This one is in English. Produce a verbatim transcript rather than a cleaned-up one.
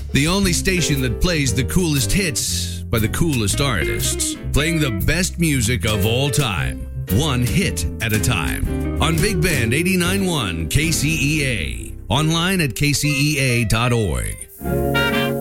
The only station that plays the coolest hits by the coolest artists, playing the best music of all time, one hit at a time. On Big Band eighty-nine point one K C E A. Online at K C E A dot org.